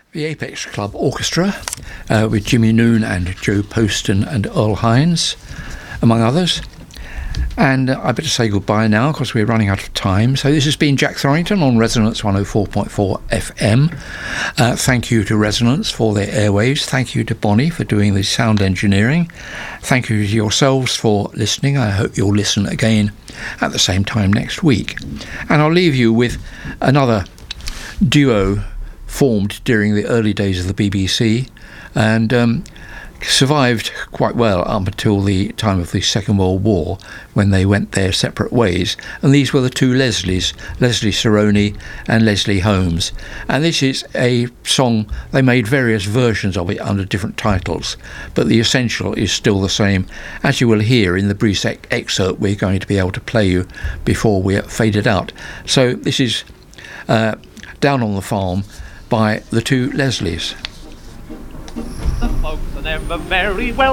the Apex Club Orchestra with Jimmy Noon and Joe Poston and Earl Hines, among others. And I better say goodbye now because we're running out of time. So this has been Jack Thorrington on Resonance 104.4 FM. Thank you to Resonance for their airwaves. Thank you to Bonnie for doing the sound engineering. Thank you to yourselves for listening. I hope you'll listen again at the same time next week. And I'll leave you with another duo formed during the early days of the BBC and survived quite well up until the time of the Second World War, when they went their separate ways. And these were the two Leslies, Leslie Saroni and Leslie Holmes. And this is a song, they made various versions of it under different titles, but the essential is still the same, as you will hear in the brief excerpt we're going to be able to play you before we're faded out. So this is Down on the Farm by the two Leslies. The folks are never very well